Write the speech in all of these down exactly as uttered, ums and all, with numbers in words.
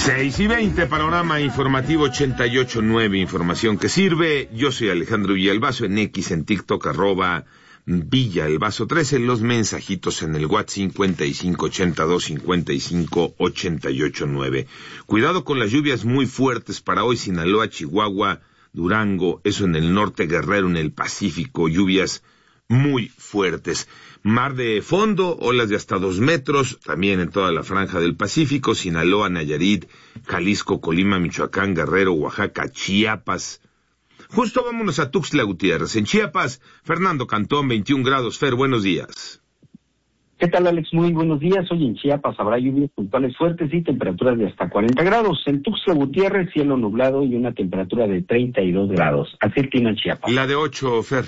seis y veinte, panorama informativo ochenta y ocho punto nueve, información que sirve. Yo soy Alejandro Villalbazo, en X, en TikTok, arroba Villalbazo trece, los mensajitos en el WhatsApp cincuenta y cinco ochenta y dos cincuenta y cinco ochenta y ocho nueve. Cuidado con las lluvias muy fuertes para hoy, Sinaloa, Chihuahua, Durango, eso en el norte, Guerrero, en el Pacífico, lluvias muy fuertes. Mar de fondo, olas de hasta dos metros, también en toda la franja del Pacífico, Sinaloa, Nayarit, Jalisco, Colima, Michoacán, Guerrero, Oaxaca, Chiapas. Justo vámonos a Tuxtla Gutiérrez. En Chiapas, Fernando Cantón, veintiún grados. Fer, buenos días. ¿Qué tal, Alex? Muy buenos días. Hoy en Chiapas habrá lluvias puntuales fuertes y temperaturas de hasta cuarenta grados. En Tuxtla Gutiérrez, cielo nublado y una temperatura de treinta y dos grados. Así el clima en Chiapas. La de ocho, Fer.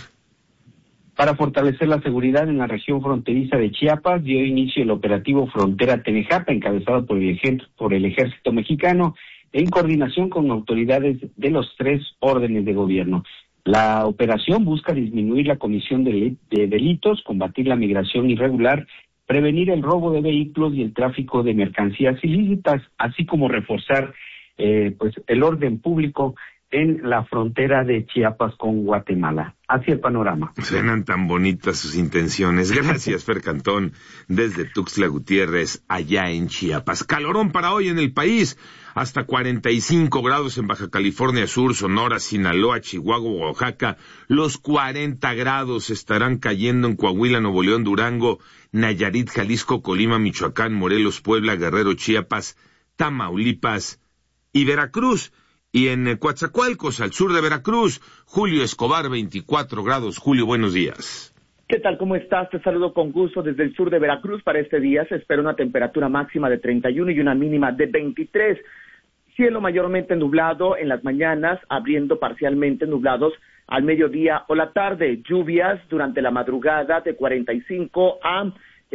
Para fortalecer la seguridad en la región fronteriza de Chiapas, dio inicio el operativo Frontera Tenejapa, encabezado por el, ejército, por el Ejército Mexicano, en coordinación con autoridades de los tres órdenes de gobierno. La operación busca disminuir la comisión de, de delitos, combatir la migración irregular, prevenir el robo de vehículos y el tráfico de mercancías ilícitas, así como reforzar eh, pues el orden público en la frontera de Chiapas con Guatemala. Así el panorama. Suenan tan bonitas sus intenciones. Gracias, Fer Cantón, desde Tuxtla Gutiérrez, allá en Chiapas. Calorón para hoy en el país, hasta cuarenta y cinco grados en Baja California Sur, Sonora, Sinaloa, Chihuahua, Oaxaca. Los cuarenta grados estarán cayendo en Coahuila, Nuevo León, Durango, Nayarit, Jalisco, Colima, Michoacán, Morelos, Puebla, Guerrero, Chiapas, Tamaulipas y Veracruz. Y en Coatzacoalcos, al sur de Veracruz, Julio Escobar, veinticuatro grados. Julio, buenos días. ¿Qué tal? ¿Cómo estás? Te saludo con gusto desde el sur de Veracruz. Para este día se espera una temperatura máxima de treinta y uno y una mínima de veintitrés. Cielo mayormente nublado en las mañanas, abriendo parcialmente nublados al mediodía o la tarde. Lluvias durante la madrugada de cuarenta y cinco a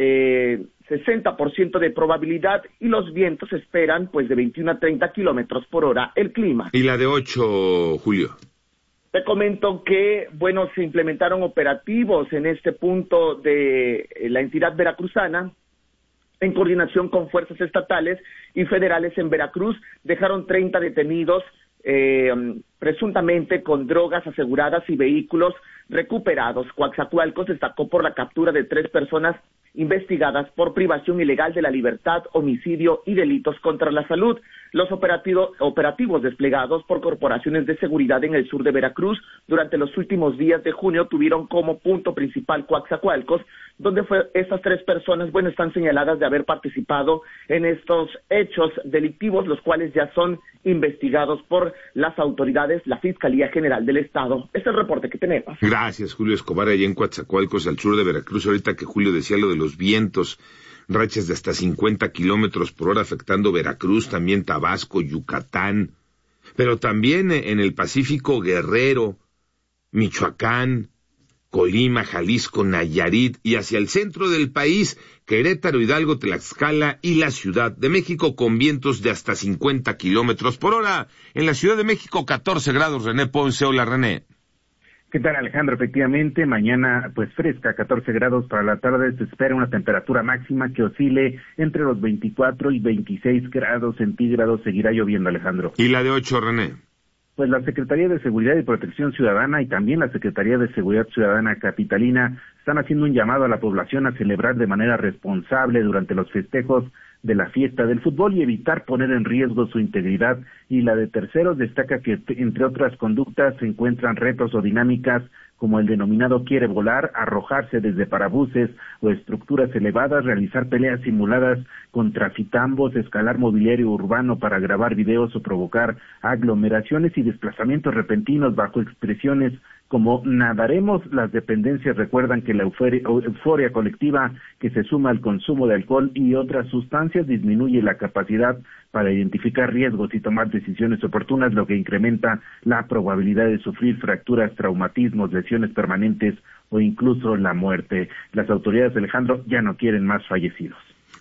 eh, sesenta por ciento de probabilidad y los vientos se esperan pues de veintiuno a treinta kilómetros por hora. El clima. Y la de ocho, Julio. Te comento que, bueno, se implementaron operativos en este punto de la entidad veracruzana en coordinación con fuerzas estatales y federales en Veracruz. Dejaron treinta detenidos eh, presuntamente con drogas aseguradas y vehículos recuperados. Coatzacoalcos destacó por la captura de tres personas investigadas por privación ilegal de la libertad, homicidio y delitos contra la salud. Los operativo, operativos desplegados por corporaciones de seguridad en el sur de Veracruz durante los últimos días de junio tuvieron como punto principal Coatzacoalcos, donde fue estas tres personas, bueno, están señaladas de haber participado en estos hechos delictivos, los cuales ya son investigados por las autoridades, la Fiscalía General del Estado. Este es el reporte que tenemos. Gracias, Julio Escobar, allá en Coatzacoalcos, al sur de Veracruz. Ahorita que Julio decía lo de los vientos, rachas de hasta cincuenta kilómetros por hora afectando Veracruz, también Tabasco, Yucatán, pero también en el Pacífico, Guerrero, Michoacán, Colima, Jalisco, Nayarit y hacia el centro del país, Querétaro, Hidalgo, Tlaxcala y la Ciudad de México con vientos de hasta cincuenta kilómetros por hora. En la Ciudad de México, catorce grados. René Ponce, hola René. ¿Qué tal, Alejandro? Efectivamente, mañana pues fresca, catorce grados para la tarde, se espera una temperatura máxima que oscile entre los veinticuatro y veintiséis grados centígrados, seguirá lloviendo, Alejandro. ¿Y la de ocho, René? Pues la Secretaría de Seguridad y Protección Ciudadana y también la Secretaría de Seguridad Ciudadana Capitalina están haciendo un llamado a la población a celebrar de manera responsable durante los festejos de la fiesta del fútbol y evitar poner en riesgo su integridad. Y la de terceros destaca que, entre otras conductas, se encuentran retos o dinámicas como el denominado quiere volar, arrojarse desde parabuses o estructuras elevadas, realizar peleas simuladas con trafitambos, escalar mobiliario urbano para grabar videos o provocar aglomeraciones y desplazamientos repentinos bajo expresiones como nadaremos. Las dependencias recuerdan que la euforia, euforia colectiva que se suma al consumo de alcohol y otras sustancias disminuye la capacidad para identificar riesgos y tomar decisiones oportunas, lo que incrementa la probabilidad de sufrir fracturas, traumatismos, lesiones permanentes o incluso la muerte. Las autoridades, Alejandro, ya no quieren más fallecidos.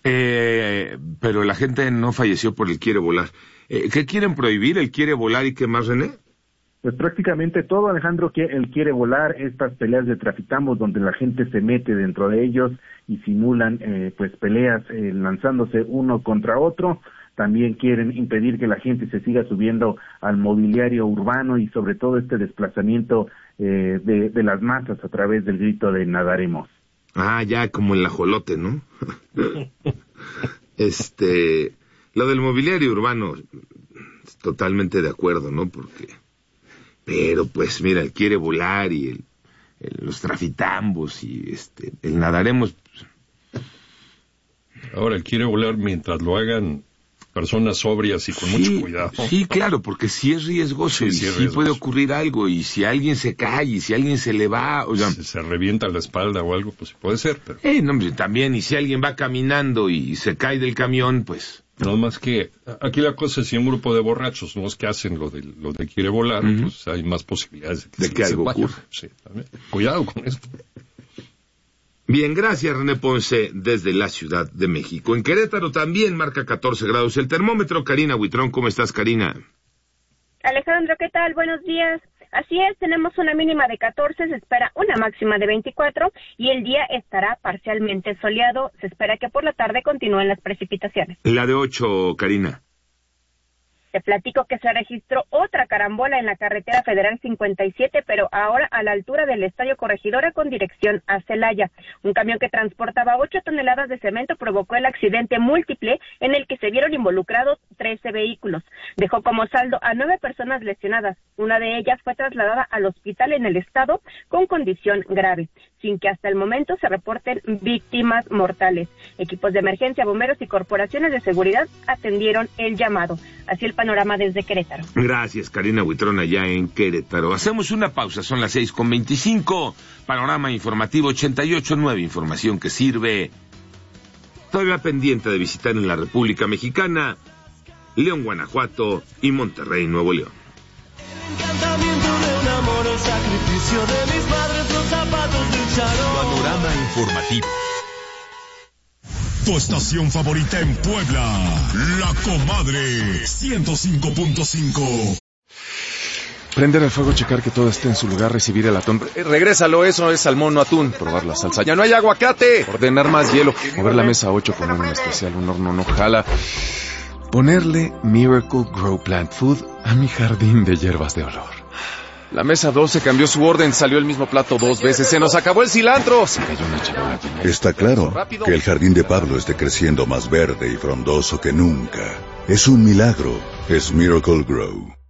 Eh, pero la gente no falleció por el quiere volar. Eh, ¿Qué quieren prohibir? ¿El quiere volar y qué más, René? Pues prácticamente todo, Alejandro, que él quiere volar, estas peleas de trafitambos donde la gente se mete dentro de ellos y simulan eh, pues peleas eh, lanzándose uno contra otro. también quieren impedir que la gente se siga subiendo al mobiliario urbano y sobre todo este desplazamiento eh, de, de las masas a través del grito de nadaremos. Ah, ya, como el ajolote, ¿no? este, lo del mobiliario urbano, totalmente de acuerdo, ¿no? Porque, pero pues mira, él quiere volar y el, el, los trafitambos y este, el nadaremos. Ahora, él quiere volar mientras lo hagan personas sobrias y con sí, mucho cuidado. Sí, claro, porque sí es riesgoso, sí, y sí, sí puede ocurrir algo, y si alguien se cae, y si alguien se le va, o sea... Si se revienta la espalda o algo, pues puede ser, pero... Eh, no, también, y si alguien va caminando y se cae del camión, pues... No más que, aquí la cosa es si un grupo de borrachos, ¿no? Es que hacen lo de, lo de quiere volar, uh-huh. pues hay más posibilidades de que, de se, que se algo vaya. ocurra. Sí, también. Cuidado con esto. Bien, gracias René Ponce desde la Ciudad de México. En Querétaro también marca catorce grados el termómetro. Karina Huitrón, ¿cómo estás, Karina? Alejandro, ¿qué tal? Buenos días. Así es, tenemos una mínima de catorce, se espera una máxima de veinticuatro y el día estará parcialmente soleado. Se espera que por la tarde continúen las precipitaciones. La de ocho, Karina. Te platico que se registró otra carambola en la carretera federal cincuenta y siete, pero ahora a la altura del Estadio Corregidora con dirección a Celaya. Un camión que transportaba ocho toneladas de cemento provocó el accidente múltiple en el que se vieron involucrados trece vehículos. Dejó como saldo a nueve personas lesionadas. Una de ellas fue trasladada al hospital en el estado con condición grave, sin que hasta el momento se reporten víctimas mortales. Equipos de emergencia, bomberos y corporaciones de seguridad atendieron el llamado. Así el panorama desde Querétaro. Gracias, Karina Huitrón, allá en Querétaro. Hacemos una pausa, son las seis con veinticinco. Panorama informativo ochenta y ocho punto nueve, información que sirve. Todavía pendiente de visitar en la República Mexicana, León, Guanajuato y Monterrey, Nuevo León. Panorama informativo. Tu estación favorita en Puebla, La Comadre, ciento cinco punto cinco. Prender el fuego, checar que todo esté en su lugar, recibir el atún. Eh, regrésalo, eso es salmón, no atún. Probar la salsa. ¡Ya no hay aguacate! Ordenar más hielo. Mover la mesa ocho, poner un especial, un horno no jala. Ponerle Miracle Grow Plant Food a mi jardín de hierbas de olor. La mesa doce cambió su orden, salió el mismo plato dos veces, se nos acabó el cilantro. Se cayó una charola. Está claro que el jardín de Pablo esté creciendo más verde y frondoso que nunca. Es un milagro, es Miracle Grow.